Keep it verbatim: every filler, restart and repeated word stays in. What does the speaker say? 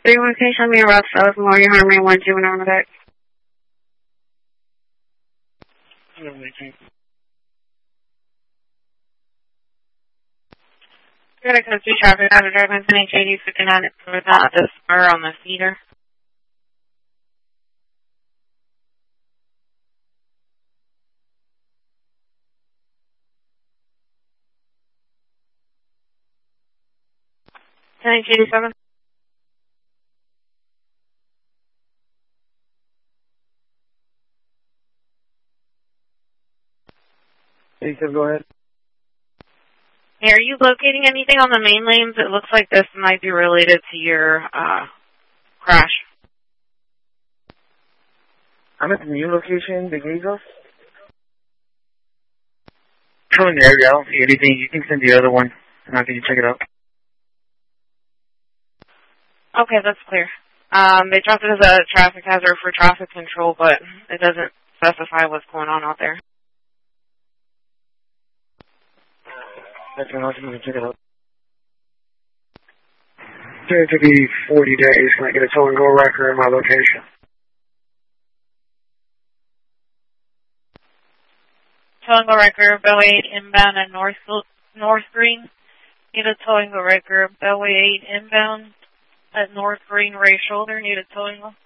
three one, can you show me a rough south from Warrior Harmony one two and on the deck? Good, I can see traffic out of driving to H eighty, looking at it without the spur on the feeder. H eighty-seven. eighty-seven, go ahead. Hey, are you locating anything on the main lanes? It looks like this might be related to your uh, crash. I'm at the new location, the Gazos. Come in the area, I don't see anything. You can send the other one, and I can check it out. Okay, that's clear. Um, they dropped it as a traffic hazard for traffic control, but it doesn't specify what's going on out there. That's when I was going to check it out. It could be forty days. Can I get a tow and go record in my location? Tow and go record, Bellway eight inbound at North North Green. Need a tow and go record, Bellway eight inbound at North Green, Ray Shoulder. Need a tow and go.